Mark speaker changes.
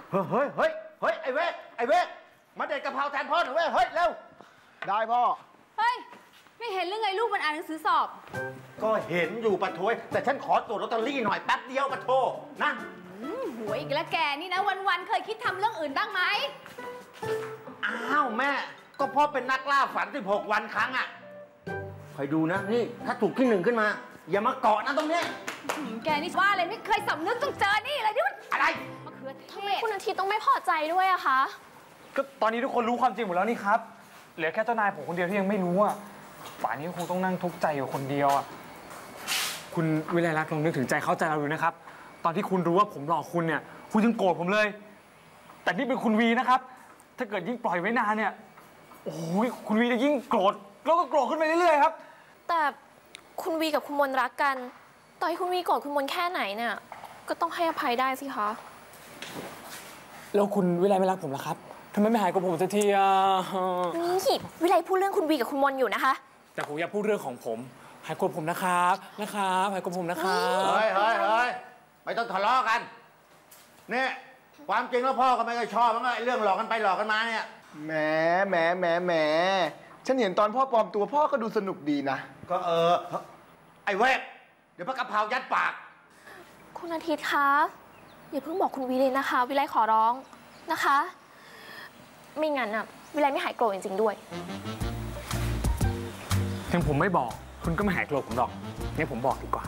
Speaker 1: เฮ้ยไอ้เวทมาเด็ดกะเพราแทนพ่อหน่อยเว้ยเฮ้ยเร็ว
Speaker 2: ได้พ่อ
Speaker 3: เฮ้ยไม่เห็นเรื่องไงลูกมันอ่านหนังสือสอบ
Speaker 1: ก็เห็นอยู่ปะโถยแต่ฉันขอตรวจลอตเตอรี่หน่อยแป๊บเดียวปะโถนะ
Speaker 3: หวยอีกแล้วแกนี่นะวันๆเคยคิดทำเรื่องอื่นบ้างไหม
Speaker 1: อ้าวแม่ก็พ่อเป็นนักล่าฝัน16 วันครั้งอ่ะคอยดูนะนี่ถ้าถูกที่ 1ขึ้นมาอย่ามาเกาะนะตรงนี้
Speaker 3: แกนี่ว่าอะไรไม่เคยสำนึกต้องเจอนี่เลยนี่มัน
Speaker 1: อะไร
Speaker 3: มะเขือเทศ
Speaker 4: ทำไมคุณอาทิตย์ต้องไม่พอใจด้วยอะคะ
Speaker 2: ก็ตอนนี้ทุกคนรู้ความจริงหมดแล้วนี่ครับเหลือแค่เจ้านายผมคนเดียวที่ยังไม่รู้อะป่านนี้คงต้องนั่งทุกข์ใจอยู่คนเดียวอะคุณวิไลลักษณ์ลองนึกถึงใจเข้าใจเราดูนะครับตอนที่คุณรู้ว่าผมหลอกคุณเนี่ยคุณยังโกรธผมเลยแต่นี่เป็นคุณวีนะครับถ้าเกิดยิ่งปล่อยไว้นานเนี่ยโอ้ยคุณวีจะยิ่งโกรธแล้วก็โกรธขึ้นไปเรื่อยๆครับ
Speaker 4: แต่คุณวีกับคุณมนรักกันต่อให้คุณวีโกรธคุณมนแค่ไหนเนี่ยก็ต้องให้อภัยได้สิคะ
Speaker 2: แล้วคุณวิไลไม่รักผมล่ะครับทำไมไม่หายกับผมสักทีอ่ะ
Speaker 4: นี่วิไลพูดเรื่องคุณวีกับคุณมนอยู่นะคะ
Speaker 2: แต่ผมอยากพูดเรื่องของผมหายโกรธผมนะครับหายโกรธผมนะครับ
Speaker 1: เฮ้ยไม่ต้องทะเลาะกันเนี่ยความจริงแล้วพ่อก็ไม่เคยชอบมันก็เรื่องหลอกกันไปหลอกกันมาเนี่ย
Speaker 2: แหมฉันเห็นตอนพ่อปลอมตัวพ่อก็ดูสนุกดีนะ
Speaker 1: ก็ไอ้เวทเดี๋ยวพระกะเพรายัดปาก
Speaker 4: คุณอาทิตย์คะอย่าเพิ่งบอกคุณวีเลยนะคะวิไลขอร้องนะคะไม่งั้นอะวิไลไม่หายโกรธจริงๆด้วย
Speaker 2: ถึงผมไม่บอกคุณก็ไม่หายโกรธผมหรอกงั้นผมบอกดีกว่า